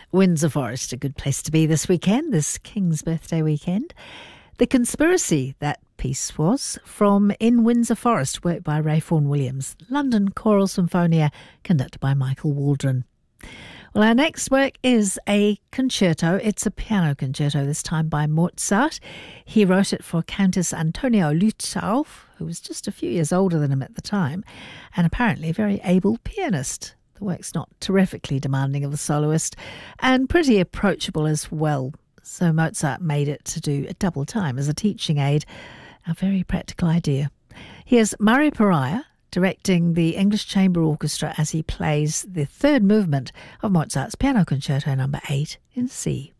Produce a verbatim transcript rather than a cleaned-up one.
Windsor Forest, a good place to be this weekend, this King's birthday weekend. The Conspiracy, that piece was, from In Windsor Forest, work by Ray Vaughan Williams. London Choral Symphonia, conducted by Michael Waldron. Well, our next work is a concerto. It's a piano concerto, this time by Mozart. He wrote it for Countess Antonia Lützow, who was just a few years older than him at the time, and apparently a very able pianist. The work's not terrifically demanding of the soloist, and pretty approachable as well. So Mozart made it to do a double time as a teaching aid. A very practical idea. Here's Murray Pariah directing the English Chamber Orchestra as he plays the third movement of Mozart's Piano Concerto number eight in C.